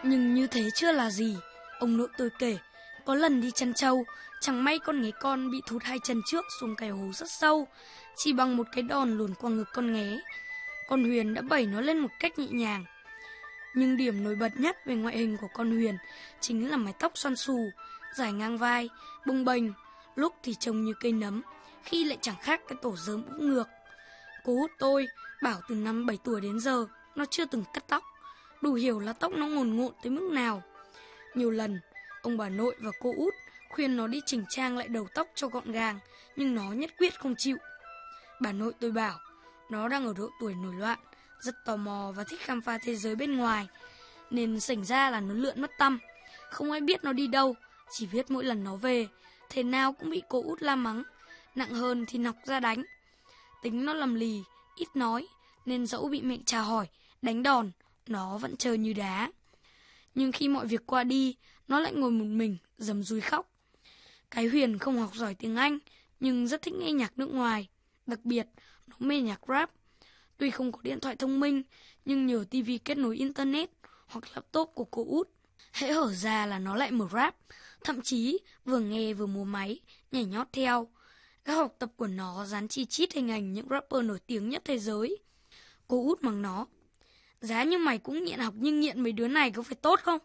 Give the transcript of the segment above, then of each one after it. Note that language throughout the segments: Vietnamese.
Nhưng như thế chưa là gì. Ông nội tôi kể, có lần đi chăn trâu, chẳng may con nghé con bị thụt hai chân trước xuống cái hố rất sâu. Chỉ bằng một cái đòn luồn qua ngực con nghé, con Huyền đã bẩy nó lên một cách nhẹ nhàng. Nhưng điểm nổi bật nhất về ngoại hình của con Huyền chính là mái tóc xoăn xù, dài ngang vai, bồng bềnh, lúc thì trông như cây nấm, khi lại chẳng khác cái tổ dớm úp ngược. Cô Út tôi bảo từ năm 7 tuổi đến giờ nó chưa từng cắt tóc, đủ hiểu là tóc nó ngồn ngộn tới mức nào. Nhiều lần, ông bà nội và cô Út khuyên nó đi chỉnh trang lại đầu tóc cho gọn gàng, nhưng nó nhất quyết không chịu. Bà nội tôi bảo, nó đang ở độ tuổi nổi loạn, rất tò mò và thích khám phá thế giới bên ngoài, nên xảy ra là nó lượn mất tăm. Không ai biết nó đi đâu, chỉ biết mỗi lần nó về, thế nào cũng bị cô Út la mắng, nặng hơn thì nọc ra đánh. Tính nó lầm lì, ít nói, nên dẫu bị mẹ chà hỏi, đánh đòn, nó vẫn chơi như đá. Nhưng khi mọi việc qua đi, nó lại ngồi một mình, rầm rúi khóc. Cái Huyền không học giỏi tiếng Anh, nhưng rất thích nghe nhạc nước ngoài. Đặc biệt, nó mê nhạc rap. Tuy không có điện thoại thông minh, nhưng nhờ tivi kết nối internet hoặc laptop của cô Út, hễ hở ra là nó lại mở rap. Thậm chí vừa nghe vừa múa máy, nhảy nhót theo. Các học tập của nó dán chi chít hình ảnh những rapper nổi tiếng nhất thế giới. Cô Út mắng nó, giá như mày cũng nghiện học nhưng nghiện mấy đứa này có phải tốt không?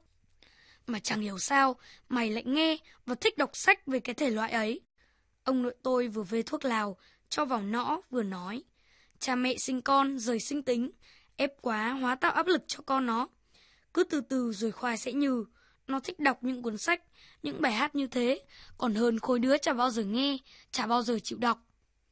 Mà chẳng hiểu sao mày lại nghe và thích đọc sách về cái thể loại ấy. Ông nội tôi vừa về thuốc lào cho vào nõ vừa nói, cha mẹ sinh con rời sinh tính, ép quá hóa tạo áp lực cho con nó. Cứ từ từ rồi khoai sẽ nhừ. Nó thích đọc những cuốn sách, những bài hát như thế, còn hơn khối đứa chả bao giờ nghe, chả bao giờ chịu đọc.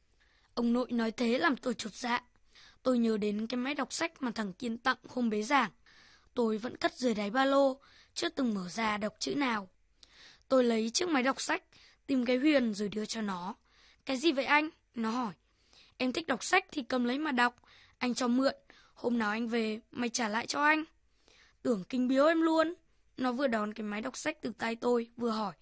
Ông nội nói thế làm tôi chột dạ. Tôi nhớ đến cái máy đọc sách mà thằng Kiên tặng hôm bế giảng. Tôi vẫn cất dưới đáy ba lô, chưa từng mở ra đọc chữ nào. Tôi lấy chiếc máy đọc sách, tìm cái Huyền rồi đưa cho nó. Cái gì vậy anh? Nó hỏi. Em thích đọc sách thì cầm lấy mà đọc. Anh cho mượn, hôm nào anh về mày trả lại cho anh. Tưởng kinh biếu em luôn. Nó vừa đón cái máy đọc sách từ tay tôi, vừa hỏi.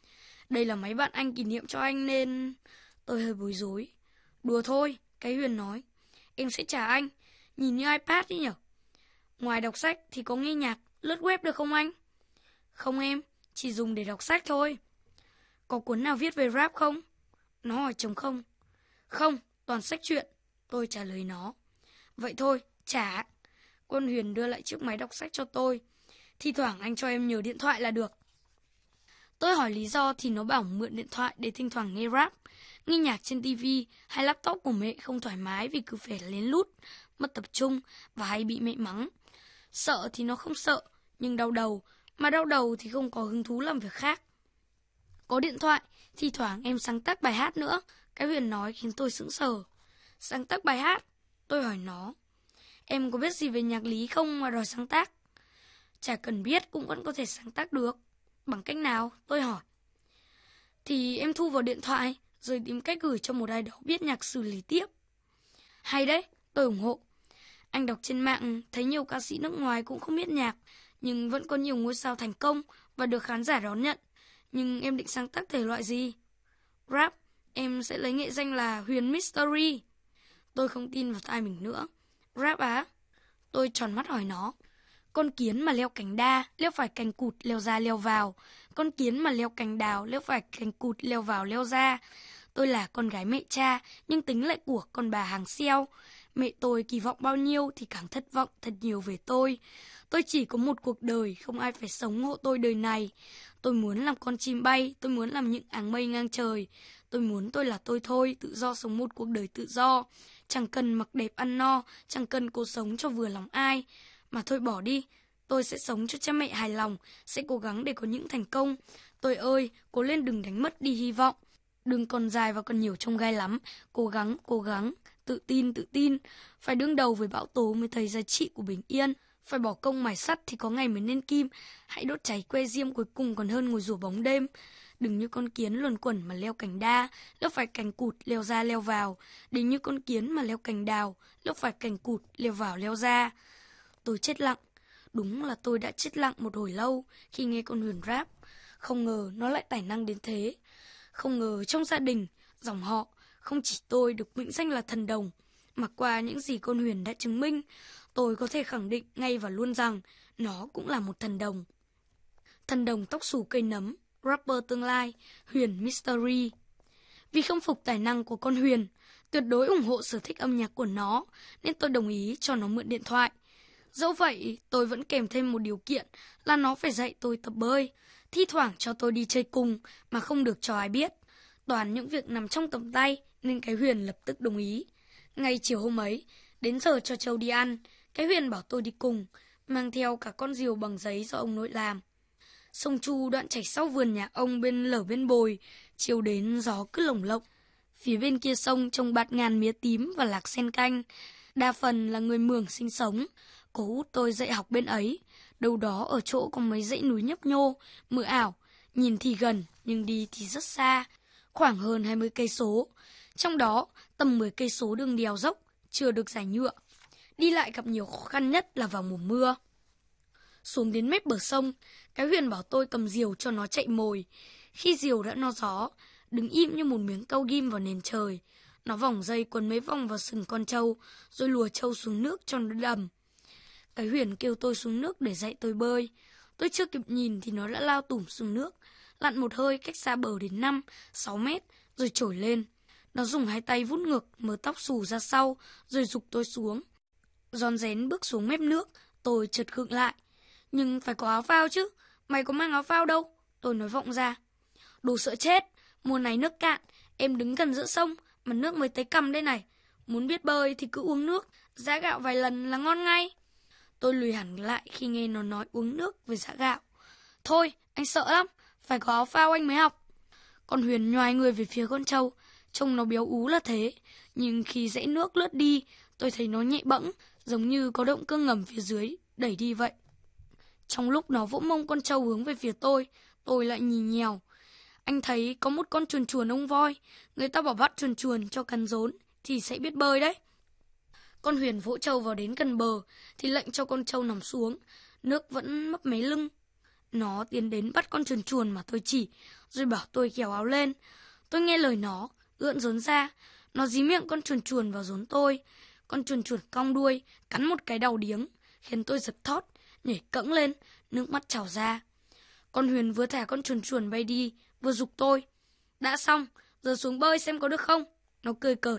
Đây là máy bạn anh kỷ niệm cho anh nên... Tôi hơi bối rối. Đùa thôi, cái Huyền nói. Em sẽ trả anh, nhìn như iPad đi nhở. Ngoài đọc sách thì có nghe nhạc, lướt web được không anh? Không em, chỉ dùng để đọc sách thôi. Có cuốn nào viết về rap không? Nó hỏi trống không. Không, toàn sách truyện. Tôi trả lời nó. Vậy thôi, trả. Con Huyền đưa lại chiếc máy đọc sách cho tôi. Thi thoảng anh cho em nhờ điện thoại là được. Tôi hỏi lý do thì nó bảo mượn điện thoại để thỉnh thoảng nghe rap. Nghe nhạc trên tivi hay laptop của mẹ không thoải mái vì cứ phải lén lút, mất tập trung và hay bị mẹ mắng. Sợ thì nó không sợ, nhưng đau đầu, mà đau đầu thì không có hứng thú làm việc khác. Có điện thoại, thi thoảng em sáng tác bài hát nữa. Cái Huyền nói khiến tôi sững sờ. Sáng tác bài hát? Tôi hỏi nó. Em có biết gì về nhạc lý không mà đòi sáng tác? Chả cần biết cũng vẫn có thể sáng tác được. Bằng cách nào? Tôi hỏi. Thì em thu vào điện thoại, rồi tìm cách gửi cho một ai đó biết nhạc xử lý tiếp. Hay đấy, tôi ủng hộ. Anh đọc trên mạng thấy nhiều ca sĩ nước ngoài cũng không biết nhạc, nhưng vẫn có nhiều ngôi sao thành công và được khán giả đón nhận. Nhưng em định sáng tác thể loại gì? Rap, em sẽ lấy nghệ danh là Huyền Mystery. Tôi không tin vào tai mình nữa. Rap á? Tôi tròn mắt hỏi nó. Con kiến mà leo cành đa, leo phải cành cụt, leo ra leo vào. Con kiến mà leo cành đào, leo phải cành cụt, leo vào leo ra. Tôi là con gái mẹ cha, nhưng tính lại của con bà hàng xeo. Mẹ tôi kỳ vọng bao nhiêu thì càng thất vọng thật nhiều về tôi. Tôi chỉ có một cuộc đời, không ai phải sống hộ tôi đời này. Tôi muốn làm con chim bay, tôi muốn làm những áng mây ngang trời. Tôi muốn tôi là tôi thôi, tự do sống một cuộc đời tự do. Chẳng cần mặc đẹp ăn no, chẳng cần cố sống cho vừa lòng ai. Mà thôi bỏ đi, tôi sẽ sống cho cha mẹ hài lòng, sẽ cố gắng để có những thành công. Tôi ơi, cố lên đừng đánh mất đi hy vọng. Đường còn dài và còn nhiều chông gai lắm. Cố gắng, tự tin. Phải đương đầu với bão tố mới thấy giá trị của bình yên. Phải bỏ công mài sắt thì có ngày mới nên kim. Hãy đốt cháy que diêm cuối cùng còn hơn ngồi rủ bóng đêm. Đừng như con kiến luẩn quẩn mà leo cành đa, leo phải cành cụt, leo ra leo vào. Đừng như con kiến mà leo cành đào, leo phải cành cụt, leo vào leo ra. Tôi chết lặng. Đúng là tôi đã chết lặng một hồi lâu khi nghe con Huyền rap. Không ngờ nó lại tài năng đến thế. Không ngờ trong gia đình, dòng họ, không chỉ tôi được mệnh danh là thần đồng, mà qua những gì con Huyền đã chứng minh, tôi có thể khẳng định ngay và luôn rằng Nó cũng là một thần đồng. Thần đồng tóc xù cây nấm, rapper tương lai, Huyền Mystery. Vì không phục tài năng của con Huyền, tuyệt đối ủng hộ sở thích âm nhạc của nó, nên tôi đồng ý cho nó mượn điện thoại. Dẫu vậy, tôi vẫn kèm thêm một điều kiện là nó phải dạy tôi tập bơi, thi thoảng cho tôi đi chơi cùng mà không được cho ai biết. Toàn những việc nằm trong tầm tay nên cái Huyền lập tức đồng ý. Ngay chiều hôm ấy, đến giờ cho Châu đi ăn, cái Huyền bảo tôi đi cùng, mang theo cả con diều bằng giấy do ông nội làm. Sông Chu đoạn chảy sau vườn nhà ông bên lở bên bồi, chiều đến gió cứ lồng lộng. Phía bên kia sông trồng bạt ngàn mía tím và lạc sen canh, đa phần là người Mường sinh sống. Cô út tôi dạy học bên ấy, đâu đó ở chỗ có mấy dãy núi nhấp nhô, mờ ảo, nhìn thì gần nhưng đi thì rất xa, khoảng hơn 20 cây số. Trong đó, tầm 10 cây số đường đèo dốc, chưa được giải nhựa. Đi lại gặp nhiều khó khăn nhất là vào mùa mưa. Xuống đến mép bờ sông, cái Huyền bảo tôi cầm diều cho nó chạy mồi. Khi diều đã no gió, đứng im như một miếng cau ghim vào nền trời. Nó vòng dây quấn mấy vòng vào sừng con trâu, rồi lùa trâu xuống nước cho nó đầm. Cái Huyền kêu tôi xuống nước để dạy tôi bơi. Tôi chưa kịp nhìn thì nó đã lao tủm xuống nước, lặn một hơi cách xa bờ đến 5-6 mét, rồi trồi lên. Nó dùng hai tay vút ngược, mớ tóc xù ra sau, rồi giục tôi xuống. Rón rén bước xuống mép nước, tôi chợt khựng lại. Nhưng phải có áo phao chứ, mày có mang áo phao đâu, tôi nói vọng ra. Đồ sợ chết, mùa này nước cạn, em đứng gần giữa sông, mà nước mới tới cằm đây này. Muốn biết bơi thì cứ uống nước, giã gạo vài lần là ngon ngay. Tôi lùi hẳn lại khi nghe nó nói uống nước với giã gạo. Thôi, anh sợ lắm, phải có áo phao anh mới học. Con Huyền nhoài người về phía con trâu, trông nó béo ú là thế. Nhưng khi dãy nước lướt đi, tôi thấy nó nhẹ bẫng, giống như có động cơ ngầm phía dưới, đẩy đi vậy. Trong lúc nó vỗ mông con trâu hướng về phía tôi lại nhì nhèo. Anh thấy có một con chuồn chuồn ông voi, người ta bảo bắt chuồn chuồn cho cắn rốn thì sẽ biết bơi đấy. Con Huyền vỗ trâu vào đến gần bờ thì lệnh cho con trâu nằm xuống, nước vẫn mấp máy lưng. Nó tiến đến bắt con chuồn chuồn mà tôi chỉ, rồi bảo tôi kéo áo lên. Tôi nghe lời nó, ưỡn rốn ra, nó dí miệng con chuồn chuồn vào rốn tôi. Con chuồn chuồn cong đuôi, cắn một cái đầu điếng, khiến tôi giật thót, nhảy cẫng lên, nước mắt trào ra. Con Huyền vừa thả con chuồn chuồn bay đi, vừa giục tôi. Đã xong, giờ xuống bơi xem có được không? Nó cười cợt.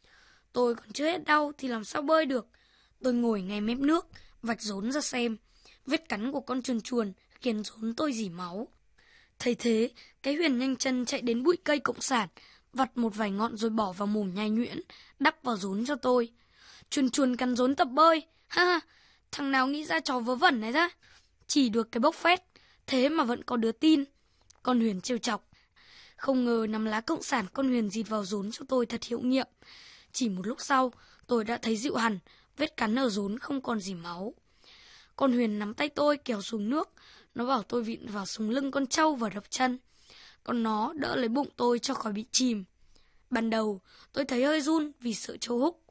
Tôi còn chưa hết đau thì làm sao bơi được. Tôi ngồi ngay mép nước, vạch rốn ra xem. Vết cắn của con chuồn chuồn khiến rốn tôi rỉ máu. Thấy thế, cái Huyền nhanh chân chạy đến bụi cây cộng sản, vặt một vài ngọn rồi bỏ vào mồm nhai nhuyễn, đắp vào rốn cho tôi. Chuồn chuồn cắn rốn tập bơi, ha ha, thằng nào nghĩ ra trò vớ vẩn này ra. Chỉ được cái bốc phét, thế mà vẫn có đứa tin. Con Huyền trêu chọc. Không ngờ nắm lá cộng sản con Huyền dịt vào rốn cho tôi thật hiệu nghiệm. Chỉ một lúc sau, tôi đã thấy dịu hẳn, vết cắn ở rốn không còn gì máu. Con Huyền nắm tay tôi kéo xuống nước, nó bảo tôi vịn vào sống lưng con trâu và đập chân. Còn nó đỡ lấy bụng tôi cho khỏi bị chìm. Ban đầu, tôi thấy hơi run vì sợ trâu húc.